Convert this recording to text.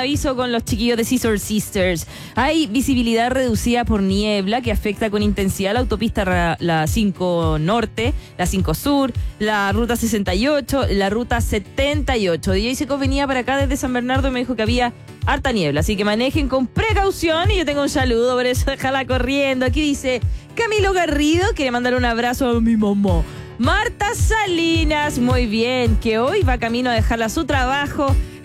aviso con los chiquillos de Scissor Sisters. Hay visibilidad reducida por niebla que afecta con intensidad la autopista la 5 Norte, la 5 Sur, la ruta 68, la ruta 78. DJ Seco venía para acá desde San Bernardo y me dijo que había harta niebla, así que manejen con precaución. Y yo tengo un saludo, por eso déjala corriendo. Aquí dice Camilo Garrido, quiere mandar un abrazo a mi mamá Marta Salinas, muy bien, que hoy va camino a dejarla a su trabajo